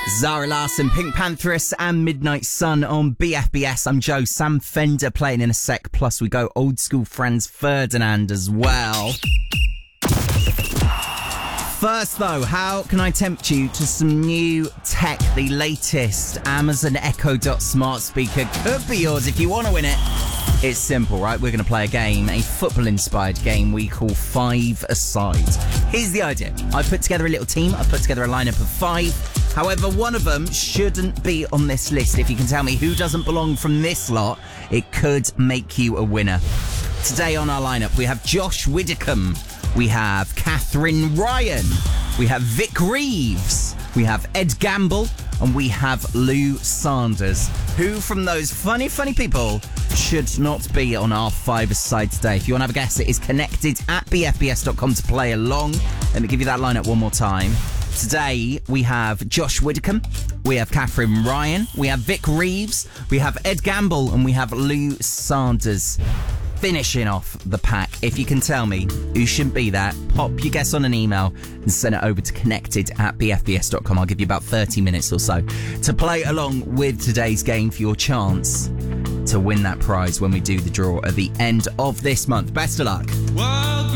Zara Larsson, Pink Pantheress and Midnight Sun on BFBS. I'm Joe. Sam Fender playing in a sec. Plus we go old school Franz Ferdinand as well. First though, how can I tempt you to some new tech? The latest Amazon Echo Dot smart speaker could be yours if you want to win it. It's simple, right? We're going to play a game, a football-inspired game we call Five Aside. Here's the idea. I've put together a little team. I've put together a lineup of 5. However, one of them shouldn't be on this list. If you can tell me who doesn't belong from this lot, it could make you a winner. Today on our lineup, we have Josh Widdicombe. We have Catherine Ryan. We have Vic Reeves. We have Ed Gamble. And we have Lou Sanders. Who from those funny people should not be on our five-a-side today? If you want to have a guess, it is connected at bfbs.com to play along. Let me give you that lineup one more time. Today, we have Josh Widdicombe, we have Catherine Ryan, we have Vic Reeves, we have Ed Gamble, and we have Lou Sanders. Finishing off the pack. If you can tell me who shouldn't be that, pop your guess on an email and send it over to connected at bfbs.com. I'll give you about 30 minutes or so to play along with today's game for your chance to win that prize when we do the draw at the end of this month. Best of luck. What?